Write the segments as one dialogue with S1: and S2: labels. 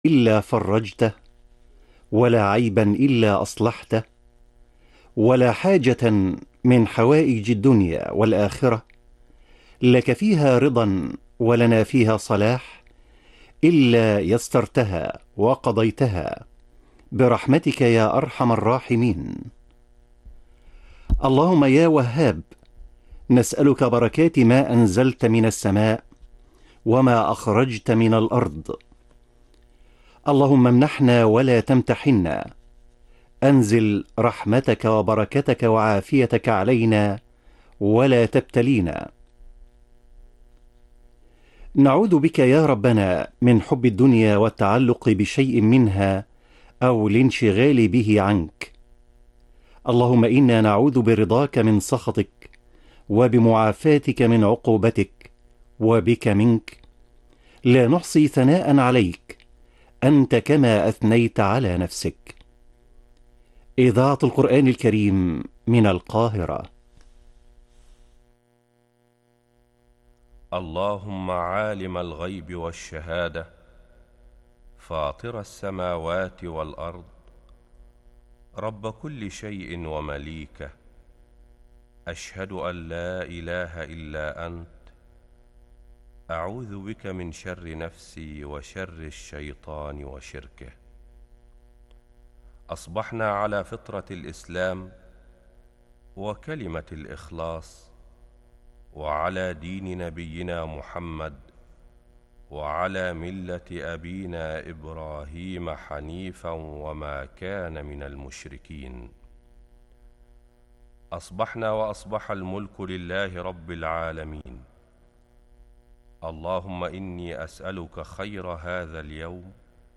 S1: إلا فرجته، ولا عيبا إلا أصلحته، ولا حاجة من حوائج الدنيا والآخرة لك فيها رضا ولنا فيها صلاح إلا يسرتها وقضيتها برحمتك يا أرحم الراحمين. اللهم يا وهاب، نسألك بركات ما أنزلت من السماء وما أخرجت من الأرض. اللهم امنحنا ولا تمتحنا، أنزل رحمتك وبركتك وعافيتك علينا ولا تبتلينا. نعوذ بك يا ربنا من حب الدنيا والتعلق بشيء منها أو الانشغال به عنك. اللهم إنا نعوذ برضاك من سخطك، وبمعافاتك من عقوبتك، وبك منك. لا نحصي ثناء عليك، أنت كما أثنيت على نفسك. إذاعة القرآن الكريم من القاهرة.
S2: اللهم عالم الغيب والشهادة، فاطر السماوات والأرض، رب كل شيء ومليكه، أشهد أن لا إله إلا أنت، أعوذ بك من شر نفسي وشر الشيطان وشركه. أصبحنا على فطرة الإسلام وكلمة الإخلاص، وعلى دين نبينا محمد، وعلى ملة أبينا إبراهيم حنيفا وما كان من المشركين. أصبحنا وأصبح الملك لله رب العالمين. اللهم إني أسألك خير هذا اليوم،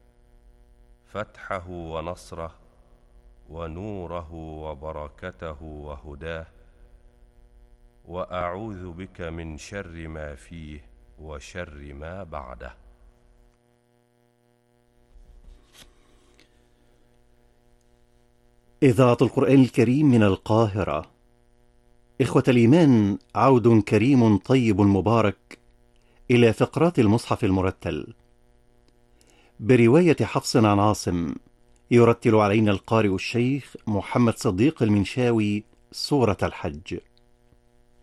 S2: فتحه ونصره ونوره وبركته وهداه، وأعوذ بك من شر ما فيه وشر ما بعده.
S1: إذاعة القرآن الكريم من القاهرة. إخوة الإيمان، عود كريم طيب مبارك إلى فقرات المصحف المرتل برواية حفص عن عاصم. يرتل علينا القارئ الشيخ محمد صديق المنشاوي سورة الحج.